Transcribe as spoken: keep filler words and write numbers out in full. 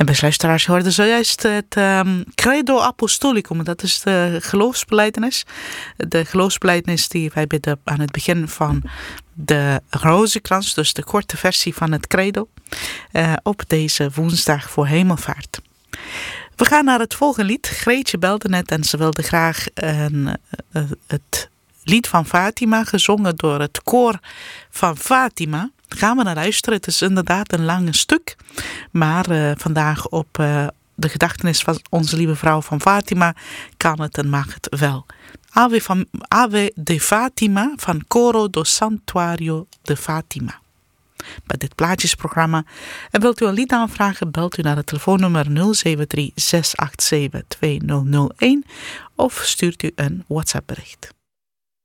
En beste luisteraars, je hoorde zojuist het um, Credo Apostolicum. Dat is de geloofsbelijdenis. De geloofsbelijdenis die wij bidden aan het begin van de rozenkrans. Dus de korte versie van het Credo. Uh, op deze woensdag voor Hemelvaart. We gaan naar het volgende lied. Greetje belde net en ze wilde graag een, uh, het lied van Fatima, gezongen door het koor van Fatima. Gaan we naar luisteren. Het is inderdaad een lang stuk. Maar uh, vandaag op uh, de gedachtenis van onze lieve vrouw van Fatima kan het en mag het wel. Ave, van, Ave de Fatima van Coro do Santuario de Fatima. Bij dit plaatjesprogramma. En wilt u een lied aanvragen, belt u naar het telefoonnummer nul zeven drie zes acht zeven twee nul nul een of stuurt u een WhatsApp bericht.